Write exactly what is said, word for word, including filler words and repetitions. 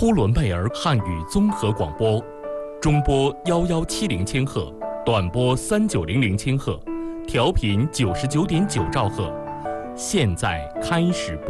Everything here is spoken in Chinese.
呼伦贝尔汉语综合广播，中波幺幺七零千赫，短波三九零零千赫，调频九十九点九兆赫。现在开始播。